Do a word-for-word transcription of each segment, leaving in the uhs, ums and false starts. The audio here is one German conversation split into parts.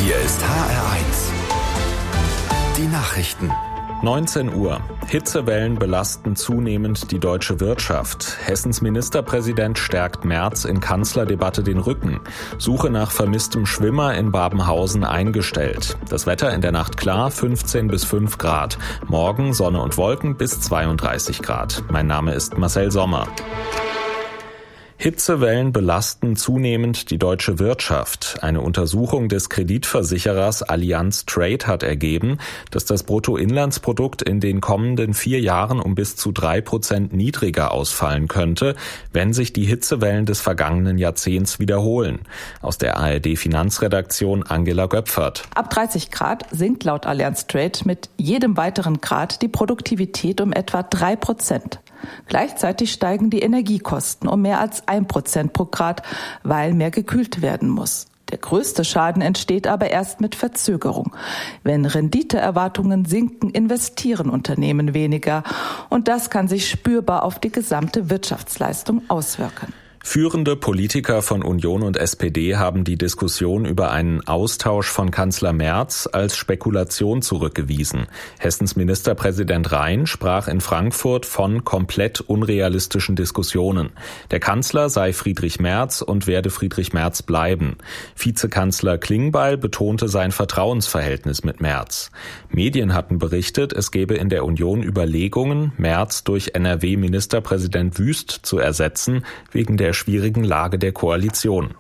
Hier ist H R eins. Die Nachrichten. neunzehn Uhr. Hitzewellen belasten zunehmend die deutsche Wirtschaft. Hessens Ministerpräsident stärkt Merz in Kanzlerdebatte den Rücken. Suche nach vermisstem Schwimmer in Babenhausen eingestellt. Das Wetter in der Nacht klar, fünfzehn bis fünf Grad. Morgen Sonne und Wolken bis zweiunddreißig Grad. Mein Name ist Marcel Sommer. Hitzewellen belasten zunehmend die deutsche Wirtschaft. Eine Untersuchung des Kreditversicherers Allianz Trade hat ergeben, dass das Bruttoinlandsprodukt in den kommenden vier Jahren um bis zu drei Prozent niedriger ausfallen könnte, wenn sich die Hitzewellen des vergangenen Jahrzehnts wiederholen. Aus der A R D-Finanzredaktion Angela Göpfert. Ab dreißig Grad sinkt laut Allianz Trade mit jedem weiteren Grad die Produktivität um etwa drei Prozent. Gleichzeitig steigen die Energiekosten um mehr als ein Prozent pro Grad, weil mehr gekühlt werden muss. Der größte Schaden entsteht aber erst mit Verzögerung. Wenn Renditeerwartungen sinken, investieren Unternehmen weniger. Und das kann sich spürbar auf die gesamte Wirtschaftsleistung auswirken. Führende Politiker von Union und S P D haben die Diskussion über einen Austausch von Kanzler Merz als Spekulation zurückgewiesen. Hessens Ministerpräsident Rhein sprach in Frankfurt von komplett unrealistischen Diskussionen. Der Kanzler sei Friedrich Merz und werde Friedrich Merz bleiben. Vizekanzler Klingbeil betonte sein Vertrauensverhältnis mit Merz. Medien hatten berichtet, es gebe in der Union Überlegungen, Merz durch N R W-Ministerpräsident Wüst zu ersetzen, wegen der schwierigen Lage der Koalition.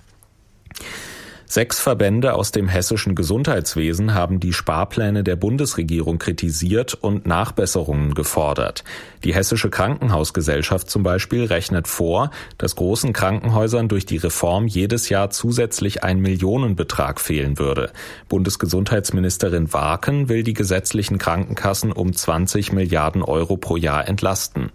Sechs Verbände aus dem hessischen Gesundheitswesen haben die Sparpläne der Bundesregierung kritisiert und Nachbesserungen gefordert. Die Hessische Krankenhausgesellschaft zum Beispiel rechnet vor, dass großen Krankenhäusern durch die Reform jedes Jahr zusätzlich ein Millionenbetrag fehlen würde. Bundesgesundheitsministerin Warken will die gesetzlichen Krankenkassen um zwanzig Milliarden Euro pro Jahr entlasten.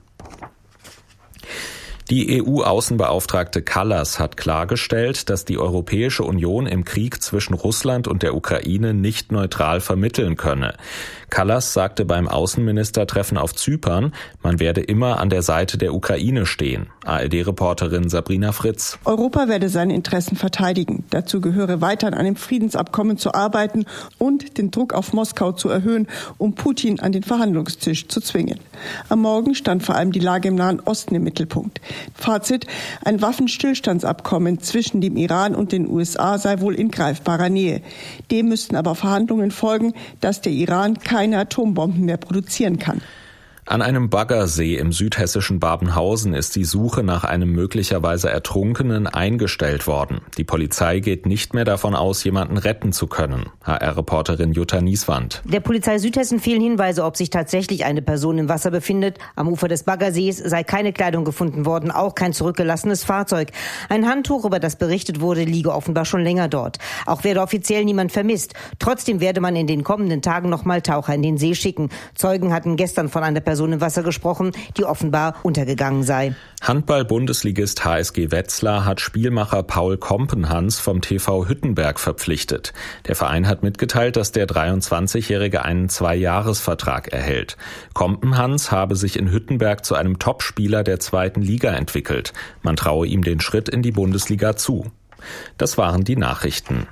Die E U-Außenbeauftragte Kallas hat klargestellt, dass die Europäische Union im Krieg zwischen Russland und der Ukraine nicht neutral vermitteln könne. Kallas sagte beim Außenministertreffen auf Zypern, man werde immer an der Seite der Ukraine stehen. A R D-Reporterin Sabrina Fritz. Europa werde seine Interessen verteidigen. Dazu gehöre weiter an einem Friedensabkommen zu arbeiten und den Druck auf Moskau zu erhöhen, um Putin an den Verhandlungstisch zu zwingen. Am Morgen stand vor allem die Lage im Nahen Osten im Mittelpunkt. Fazit: Ein Waffenstillstandsabkommen zwischen dem Iran und den U S A sei wohl in greifbarer Nähe. Dem müssten aber Verhandlungen folgen, dass der Iran keine Atombomben mehr produzieren kann. An einem Baggersee im südhessischen Babenhausen ist die Suche nach einem möglicherweise Ertrunkenen eingestellt worden. Die Polizei geht nicht mehr davon aus, jemanden retten zu können. H R-Reporterin Jutta Nieswand. Der Polizei Südhessen fehlen Hinweise, ob sich tatsächlich eine Person im Wasser befindet. Am Ufer des Baggersees sei keine Kleidung gefunden worden, auch kein zurückgelassenes Fahrzeug. Ein Handtuch, über das berichtet wurde, liege offenbar schon länger dort. Auch werde offiziell niemand vermisst. Trotzdem werde man in den kommenden Tagen nochmal Taucher in den See schicken. Zeugen hatten gestern von einer Person im Wasser gesprochen, die offenbar untergegangen sei. Handball-Bundesligist H S G Wetzlar hat Spielmacher Paul Kompenhans vom T V Hüttenberg verpflichtet. Der Verein hat mitgeteilt, dass der dreiundzwanzigjährige einen Zwei-Jahres-Vertrag erhält. Kompenhans habe sich in Hüttenberg zu einem Topspieler der zweiten Liga entwickelt. Man traue ihm den Schritt in die Bundesliga zu. Das waren die Nachrichten.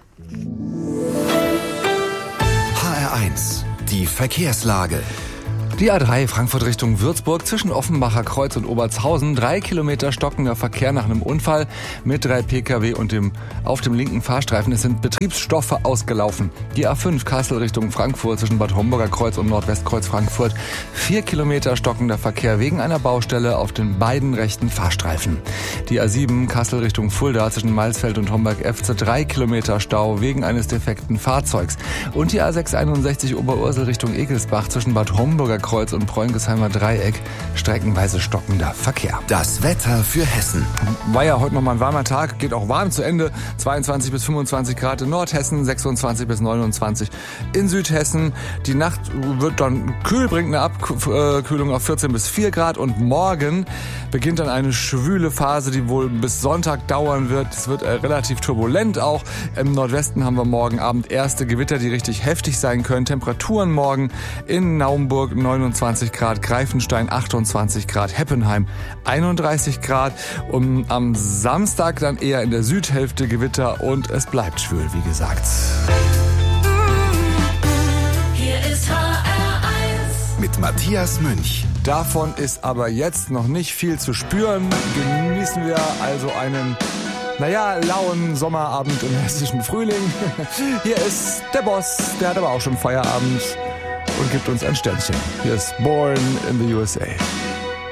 H R eins, die Verkehrslage. Die A drei Frankfurt Richtung Würzburg zwischen Offenbacher Kreuz und Obertshausen. Drei Kilometer stockender Verkehr nach einem Unfall mit drei Pkw und dem, auf dem linken Fahrstreifen. Es sind Betriebsstoffe ausgelaufen. Die A fünf Kassel Richtung Frankfurt zwischen Bad Homburger Kreuz und Nordwestkreuz Frankfurt. Vier Kilometer stockender Verkehr wegen einer Baustelle auf den beiden rechten Fahrstreifen. Die A sieben Kassel Richtung Fulda zwischen Maisfeld und Homberg-Efze. Drei Kilometer Stau wegen eines defekten Fahrzeugs. Und die A sechs einundsechzig Oberursel Richtung Egelsbach zwischen Bad Homburger Kreuz und Preungesheimer Dreieck, streckenweise stockender Verkehr. Das Wetter für Hessen. War ja heute nochmal ein warmer Tag, geht auch warm zu Ende. zweiundzwanzig bis fünfundzwanzig Grad in Nordhessen, sechsundzwanzig bis neunundzwanzig in Südhessen. Die Nacht wird dann kühl, bringt eine Abkühlung auf vierzehn bis vier Grad und morgen beginnt dann eine schwüle Phase, die wohl bis Sonntag dauern wird. Es wird äh, relativ turbulent auch. Im Nordwesten haben wir morgen Abend erste Gewitter, die richtig heftig sein können. Temperaturen morgen in Naumburg neun neunundzwanzig Grad, Greifenstein achtundzwanzig Grad, Heppenheim einunddreißig Grad. Und am Samstag dann eher in der Südhälfte Gewitter und es bleibt schwül, wie gesagt. Hier ist H R eins mit Matthias Münch. Davon ist aber jetzt noch nicht viel zu spüren. Genießen wir also einen, naja, lauen Sommerabend im hessischen Frühling. Hier ist der Boss, der hat aber auch schon Feierabend und gibt uns ein Sternchen. Hier ist Born in the U S A.